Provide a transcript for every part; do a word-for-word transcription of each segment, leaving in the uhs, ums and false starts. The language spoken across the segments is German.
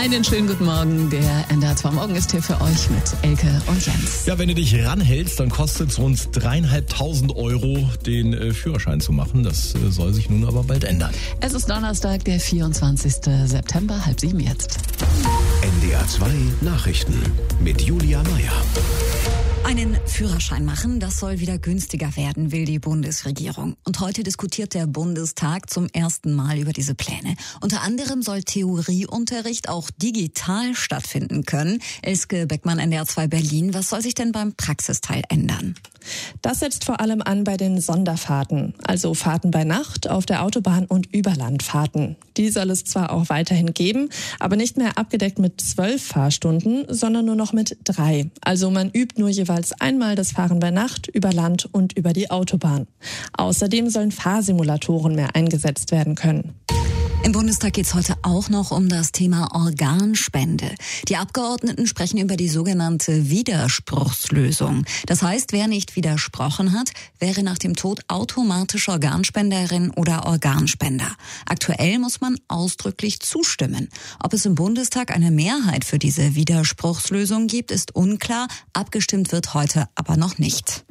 Einen schönen guten Morgen. Der N D R zwei Morgen ist hier für euch mit Elke und Jens. Ja, wenn du dich ranhältst, dann kostet es rund dreieinhalbtausend Euro, den äh, Führerschein zu machen. Das äh, soll sich nun aber bald ändern. Es ist Donnerstag, der vierundzwanzigster September, halb sieben jetzt. N D R zwei Nachrichten mit Julia Meyer. Einen Führerschein machen, das soll wieder günstiger werden, will die Bundesregierung. Und heute diskutiert der Bundestag zum ersten Mal über diese Pläne. Unter anderem soll Theorieunterricht auch digital stattfinden können. Elske Beckmann, N D R zwei Berlin. Was soll sich denn beim Praxisteil ändern? Das setzt vor allem an bei den Sonderfahrten, also Fahrten bei Nacht, auf der Autobahn und Überlandfahrten. Die soll es zwar auch weiterhin geben, aber nicht mehr abgedeckt mit zwölf Fahrstunden, sondern nur noch mit drei. Also man übt nur jeweils einmal das Fahren bei Nacht, über Land und über die Autobahn. Außerdem sollen Fahrsimulatoren mehr eingesetzt werden können. Im Bundestag geht es heute auch noch um das Thema Organspende. Die Abgeordneten sprechen über die sogenannte Widerspruchslösung. Das heißt, wer nicht widersprochen hat, wäre nach dem Tod automatisch Organspenderin oder Organspender. Aktuell muss man ausdrücklich zustimmen. Ob es im Bundestag eine Mehrheit für diese Widerspruchslösung gibt, ist unklar. Abgestimmt wird heute aber noch nicht.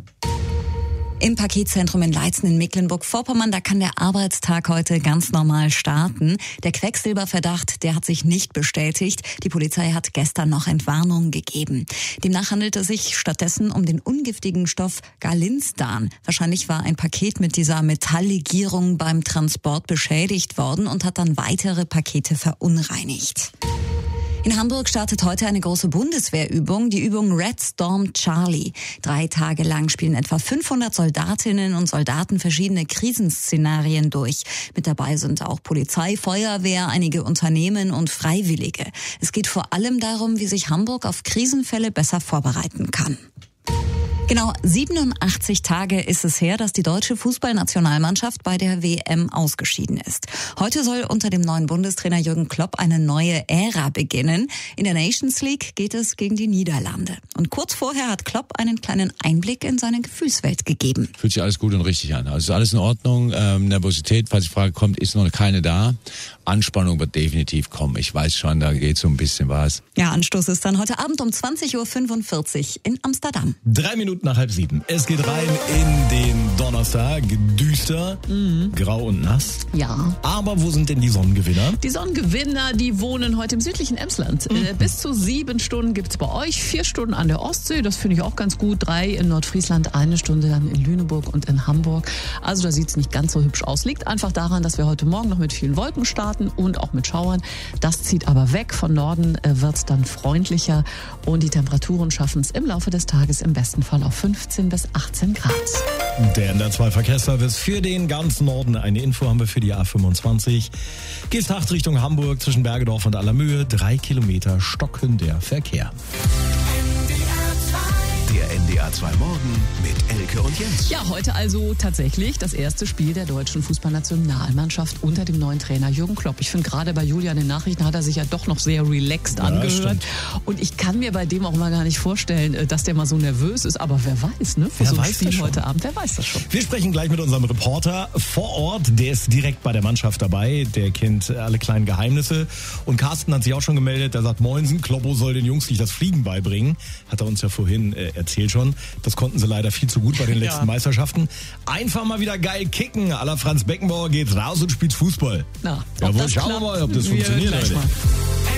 Im Paketzentrum in Leitzen in Mecklenburg-Vorpommern, da kann der Arbeitstag heute ganz normal starten. Der Quecksilberverdacht, der hat sich nicht bestätigt. Die Polizei hat gestern noch Entwarnung gegeben. Demnach handelt es sich stattdessen um den ungiftigen Stoff Galinstan. Wahrscheinlich war ein Paket mit dieser Metalllegierung beim Transport beschädigt worden und hat dann weitere Pakete verunreinigt. In Hamburg startet heute eine große Bundeswehrübung, die Übung Red Storm Charlie. Drei Tage lang spielen etwa fünfhundert Soldatinnen und Soldaten verschiedene Krisenszenarien durch. Mit dabei sind auch Polizei, Feuerwehr, einige Unternehmen und Freiwillige. Es geht vor allem darum, wie sich Hamburg auf Krisenfälle besser vorbereiten kann. Genau siebenundachtzig Tage ist es her, dass die deutsche Fußballnationalmannschaft bei der W M ausgeschieden ist. Heute soll unter dem neuen Bundestrainer Jürgen Klopp eine neue Ära beginnen. In der Nations League geht es gegen die Niederlande. Und kurz vorher hat Klopp einen kleinen Einblick in seine Gefühlswelt gegeben. Fühlt sich alles gut und richtig an. Also ist alles in Ordnung. Ähm, Nervosität, falls die Frage kommt, ist noch keine da. Anspannung wird definitiv kommen. Ich weiß schon, da geht so ein bisschen was. Ja, Anstoß ist dann heute Abend um zwanzig Uhr fünfundvierzig in Amsterdam. Drei Minuten nach halb sieben. Es geht rein in den Donnerstag. Düster, mhm. grau und nass. Ja. Aber wo sind denn die Sonnengewinner? Die Sonnengewinner, die wohnen heute im südlichen Emsland. Mhm. Bis zu sieben Stunden gibt's bei euch. Vier Stunden an der Ostsee, das finde ich auch ganz gut. Drei in Nordfriesland, eine Stunde dann in Lüneburg und in Hamburg. Also da sieht's nicht ganz so hübsch aus. Liegt einfach daran, dass wir heute Morgen noch mit vielen Wolken starten und auch mit Schauern. Das zieht aber weg. Von Norden wird's dann freundlicher und die Temperaturen schaffen es im Laufe des Tages im besten Fall auf fünfzehn bis achtzehn Grad. Der N D R zwei Verkehrsservice für den ganzen Norden. Eine Info haben wir für die A fünfundzwanzig. Geht Nacht Richtung Hamburg zwischen Bergedorf und Allermöhe. Drei Kilometer stocken der Verkehr. Der N D R zwei Morgen mit Elke und Jens. Ja, heute also tatsächlich das erste Spiel der deutschen Fußballnationalmannschaft unter dem neuen Trainer Jürgen Klopp. Ich finde, gerade bei Julian in den Nachrichten hat er sich ja doch noch sehr relaxed ja, angehört. Stimmt. Und ich kann mir bei dem auch mal gar nicht vorstellen, dass der mal so nervös ist. Aber wer weiß, ne? Für wer so ein weiß Spiel heute Abend, wer weiß das schon. Wir sprechen gleich mit unserem Reporter vor Ort. Der ist direkt bei der Mannschaft dabei. Der kennt alle kleinen Geheimnisse. Und Carsten hat sich auch schon gemeldet. Der sagt, Moinsen, Kloppo soll den Jungs nicht das Fliegen beibringen. Hat er uns ja vorhin äh, erzählt schon. Das konnten sie leider viel zu gut bei den letzten ja. Meisterschaften. Einfach mal wieder geil kicken. À la Franz Beckenbauer geht raus und spielt Fußball. Na, ja, wohl schauen wir mal, ob das funktioniert.